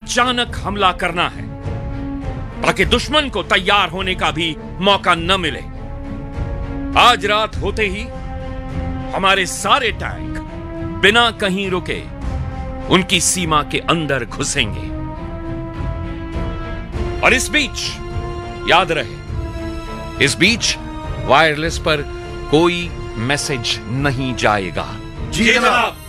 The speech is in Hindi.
अचानक हमला करना है ताकि दुश्मन को तैयार होने का भी मौका न मिले। आज रात होते ही हमारे सारे टैंक बिना कहीं रुके उनकी सीमा के अंदर घुसेंगे। और इस बीच याद रहे, इस बीच वायरलेस पर कोई मैसेज नहीं जाएगा। जी जनाब।